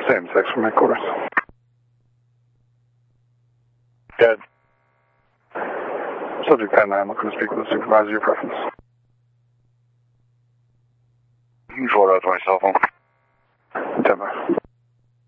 Same 6 from headquarters. Good. Subject 10-9, looking to speak with the supervisor, your preference. You can forward out to my cell phone. 10-9.